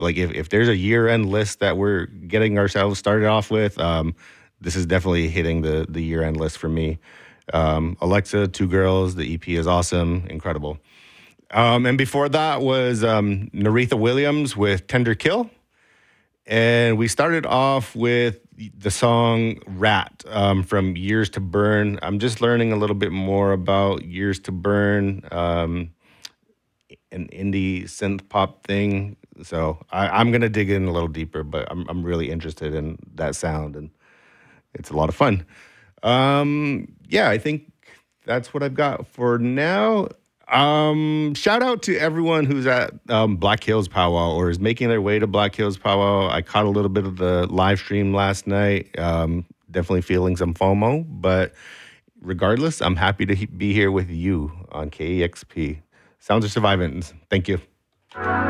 Like if there's a year-end list that we're getting ourselves started off with, this is definitely hitting the year-end list for me. Alexa, Two Girls, the EP is awesome, incredible. And before that was Naretha Williams with Tender Kill. And we started off with the song Rat from Years to Burn. I'm just learning a little bit more about Years to Burn, an indie synth pop thing. So I'm going to dig in a little deeper, but I'm really interested in that sound, and it's a lot of fun. Yeah, I think that's what I've got for now. Shout out to everyone who's at Black Hills Powwow or is making their way to Black Hills Powwow. I caught a little bit of the live stream last night. Definitely feeling some FOMO, but regardless, I'm happy to be here with you on KEXP. Sounds of Survivance. Thank you.